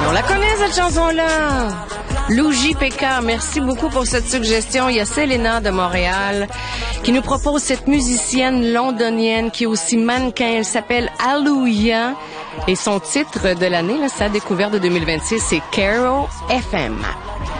On la connaît, cette chanson-là. Lou JPK, merci beaucoup pour cette suggestion. Il y a Selena de Montréal qui nous propose cette musicienne londonienne qui est aussi mannequin. Elle s'appelle Alluya et son titre de l'année, là, sa découverte de 2026, c'est Caro FM.